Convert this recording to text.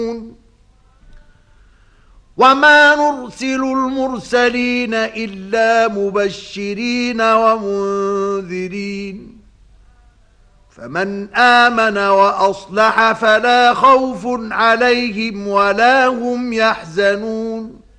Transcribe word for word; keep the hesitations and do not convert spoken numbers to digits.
وما نرسل المرسلين إلا مبشرين ومنذرين فمن آمن وأصلح فلا خوف عليهم ولا هم يحزنون